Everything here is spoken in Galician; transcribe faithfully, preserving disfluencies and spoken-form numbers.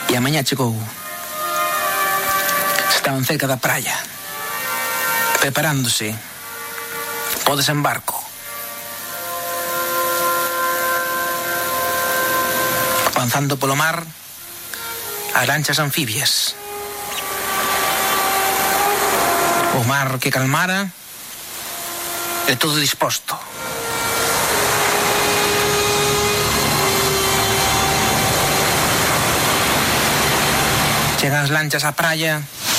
E a mañá chegou. Estaban cerca da praia, preparándose o desembarco. Avanzando polo mar as lanchas anfibias. O mar que calmara e todo disposto. Chegan as lanchas á praia